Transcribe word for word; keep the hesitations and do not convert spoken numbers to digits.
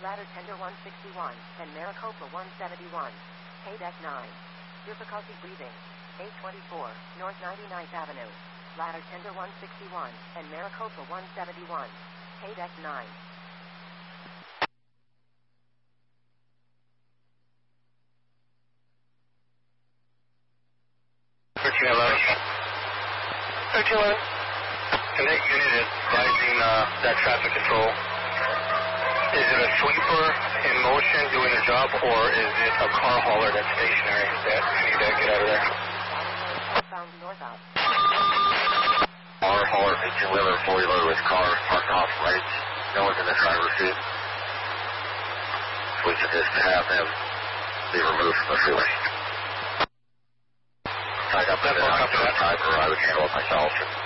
Ladder Tender one sixty-one and Maricopa one seventy-one. K deck nine. Difficulty breathing. eight twenty-four, North ninety-ninth Avenue. Ladder Tender one sixty-one and Maricopa one seventy-one. K deck nine. thirteen eleven. thirteen eleven. Connect unit is advising uh, that traffic control. Is it a sweeper in motion doing the job, or is it a car hauler that's stationary that I need to get out of there? Southbound northbound. Car hauler, eighteen wheeler, fully loaded with car, parked off right. No one's in the driver's seat. We can just have them be removed from the freeway. Tied up in the driver, I would handle it myself.